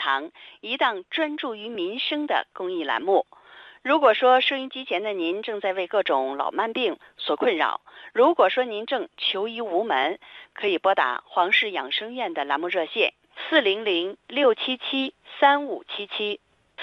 堂，一档专注于民生的公益栏目。如果说收音机前的您正在为各种老慢病所困扰，如果说您正求医无门，可以拨打黄氏养生院的栏目热线400-677-3577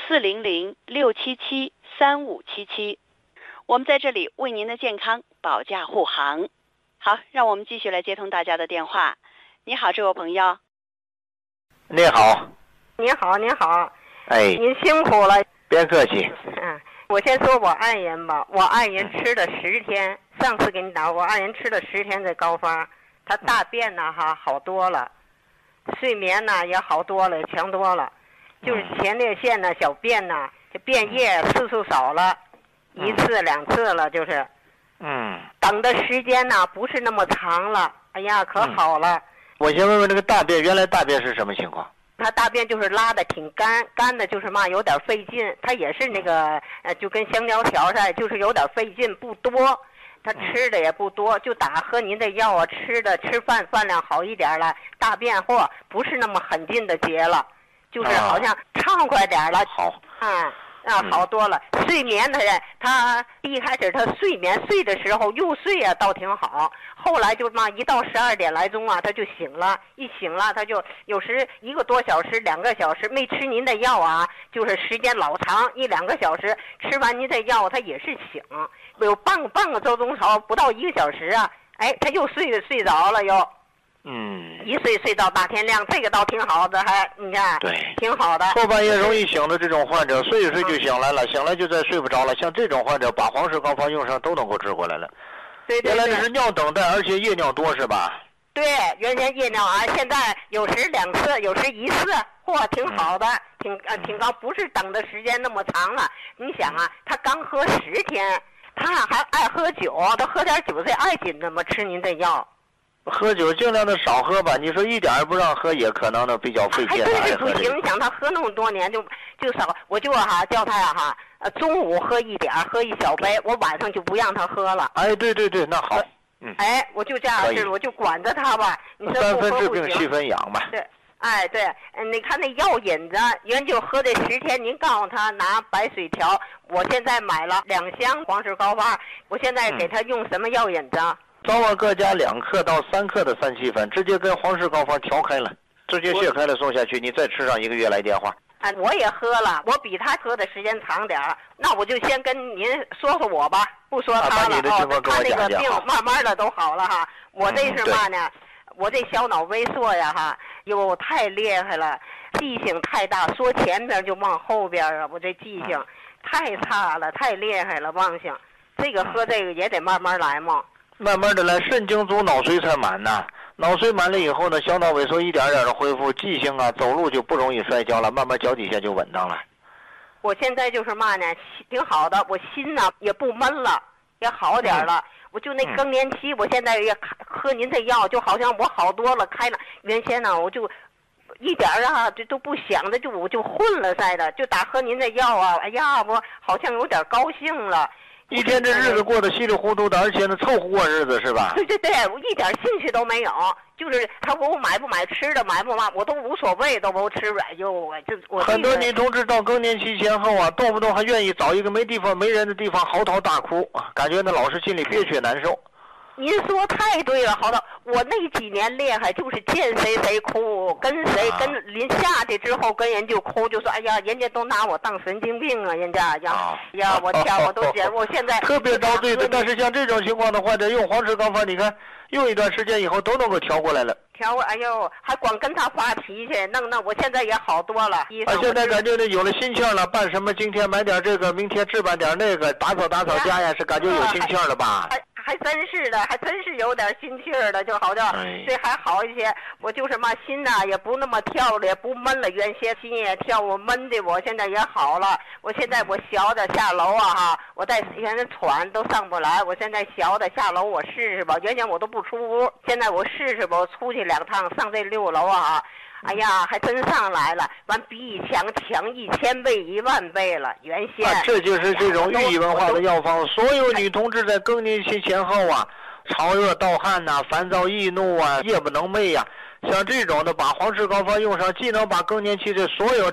400-677-3577。我们在这里为您的健康保驾护航。好，让我们继续来接通大家的电话。你好，这位朋友。 你好。 你好，你好。 哎， 您辛苦了。 别客气。 我先说我爱人吧，我爱人吃了10天，上次给你打，我爱人吃了10天这膏方，他大便呢好多了，睡眠呢也好多了，也强多了，就是前列腺呢小便呢就便液次数少了，1次2次了，就是等的时间呢不是那么长了，哎呀可好了。 我先问问这个大便，原来大便是什么情况？ 他大便就是拉的挺干的，就是嘛有点费劲，他也是那个就跟香蕉条似的，就是有点费劲，不多，他吃的也不多，就打喝您的药啊，吃饭量好一点了，大便或不是那么很劲的结了，就是好像畅快点了。 好。 好多了。睡眠他一开始他睡眠睡的时候入睡啊倒挺好，后来就嘛一到12点来钟啊他就醒了，一醒了他就有时1个多小时2个小时没吃您的药啊，就是时间老长1、2个小时，吃完您的药他也是醒，有半个多钟头不到1个小时啊，哎他又睡着了又。一睡到大天亮，这个倒挺好的，你看， 对， 挺好的。 后半夜容易醒的这种患者，睡一睡就醒来了，醒来就再睡不着了。像这种患者，把黄氏膏方用上都能够治过来了。 对。 原来这是尿等待，而且夜尿多是吧？ 对，原先夜尿啊，现在有时2次，有时1次，挺好的，挺高，不是等的时间那么长了。你想啊，他刚喝10天，他还爱喝酒，他喝点酒最爱紧的嘛，吃您的药。 喝酒尽量的少喝吧，你说一点也不让喝，也可能的比较费劲。 真是不行，你想他喝那么多年就少，我就叫他中午喝一点，喝1小杯，我晚上就不让他喝了。 哎，对，那好。 我就这样式，我就管着他吧。你说 3分治病7分养吧。 对，对，你看那药引子，原就喝这10天，您告诉他拿白水调，我现在买了2箱黄氏膏方，我现在给他用什么药引子？ 早晚各加2克到3克的3七粉，直接跟黄氏膏方调开了，直接卸开了送下去，你再吃上1个月来电话。 我也喝了，我比他喝的时间长点儿，那我就先跟您说我吧，不说他了。他那个病慢慢的都好了哈。我这是嘛呢？我这小脑萎缩呀哟太厉害了，记性太大，说前边就往后边啊，我这记性太差了，太厉害了，忘性。这个喝这个也得慢慢来嘛。 慢慢的来，肾精足，脑髓才满呐。脑髓满了以后呢，小脑萎缩一点点的恢复，记性啊，走路就不容易摔跤了，慢慢脚底下就稳当了。 我现在就是嘛呢，挺好的，我心呢也不闷了，也好点了。我就那更年期，我现在也喝您的药，就好像我好多了，开了。原先呢，我就一点这都不想的，我就混了似的，就打喝您的药啊，哎呀，我好像有点高兴了。 一天这日子过得稀里糊涂的，而且呢凑合过日子是吧？ 对，我一点兴趣都没有，就是他问我买不买吃的，买不买我都无所谓，都不吃。哎呦，我很多女同志到更年期前后啊，动不动还愿意找一个没人的地方嚎啕大哭，感觉那老是心里憋屈难受。 您说太对了，好的，我那几年厉害，就是见谁哭，跟临下去之后跟人就哭，就说哎呀，人家都拿我当神经病啊，人家呀，我天，我都觉得我现在特别遭罪的。但是像这种情况的患者用黄氏膏方，你看用一段时间以后都能够调过来了。 哎呦，还光跟他发脾气，那我现在也好多了。 现在感觉有了心气了，办什么今天买点这个，明天置办点那个，打扫家呀，是感觉有心气了吧？ 还真是的，还真是有点心气儿的，就好像这还好一些。我就是嘛心呐也不那么跳了，也不闷了，原先心也跳，我闷的我现在也好了。我现在我小的下楼我在原来喘都上不来，我现在小的下楼我试试吧。原先我都不出屋，现在我试试吧，我出去2趟上这6楼哎呀，还真上来了，完比以前强1000倍、10000倍了。原先这就是这种寓意文化的药方。所有女同志在更年期前后潮热盗汗烦躁易怒夜不能寐像这种的，把黄氏膏方用上，既能把更年期的所有